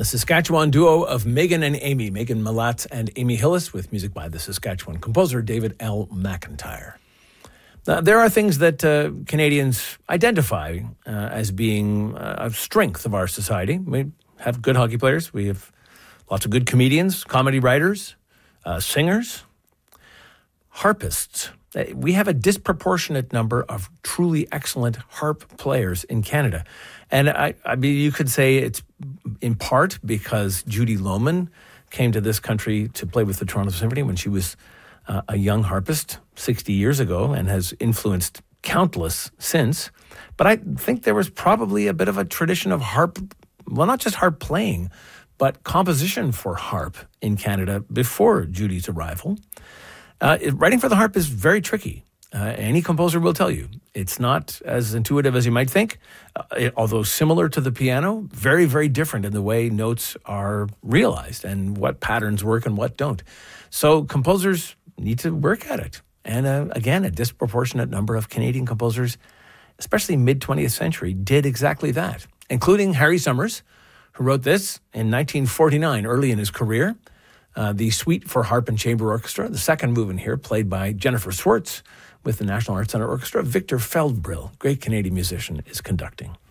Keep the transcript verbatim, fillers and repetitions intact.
The Saskatchewan duo of Megan and Amy, Megan Malat and Amy Hillis, with music by the Saskatchewan composer David L. McIntyre. Now, there are things that uh, Canadians identify uh, as being uh, a strength of our society. We have good hockey players. We have lots of good comedians, comedy writers, uh, singers, harpists. We have a disproportionate number of truly excellent harp players in Canada. And I, I mean, you could say it's in part because Judy Lohman came to this country to play with the Toronto Symphony when she was uh, a young harpist sixty years ago and has influenced countless since. But I think there was probably a bit of a tradition of harp, well, not just harp playing, but composition for harp in Canada before Judy's arrival. Uh, writing for the harp is very tricky. Uh, any composer will tell you. It's not as intuitive as you might think, uh, it, although similar to the piano, very, very different in the way notes are realized and what patterns work and what don't. So composers need to work at it. And uh, again, a disproportionate number of Canadian composers, especially mid-twentieth century, did exactly that, including Harry Summers, who wrote this in nineteen forty-nine, early in his career. Uh, the Suite for Harp and Chamber Orchestra, the second movement here, played by Jennifer Swartz with the National Arts Centre Orchestra. Victor Feldbrill, great Canadian musician, is conducting.